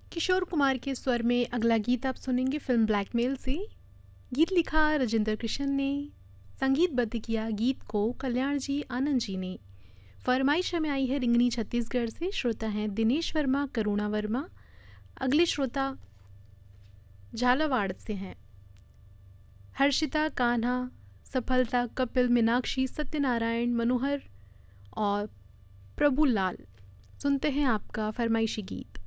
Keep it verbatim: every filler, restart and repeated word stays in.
किशोर कुमार के स्वर में अगला गीत आप सुनेंगे फिल्म ब्लैकमेल से। गीत लिखा राजेंद्र कृष्ण ने, संगीतबद्ध किया गीत को कल्याण जी आनंद जी ने। फरमाइश हमें आई है रिंगनी छत्तीसगढ़ से। श्रोता हैं दिनेश वर्मा, करुणा वर्मा। अगले श्रोता झालावाड़ से हैं हर्षिता, कान्हा, सफलता, कपिल, मीनाक्षी, सत्यनारायण, मनोहर और प्रभुलाल। सुनते हैं आपका फरमाइशी गीत।